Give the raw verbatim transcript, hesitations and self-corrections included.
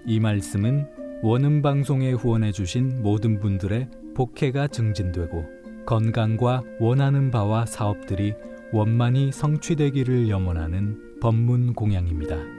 이 말씀은 원음 방송에 후원해 주신 모든 분들의 복혜가 증진되고 건강과 원하는 바와 사업들이 원만히 성취되기를 염원하는 법문 공양입니다.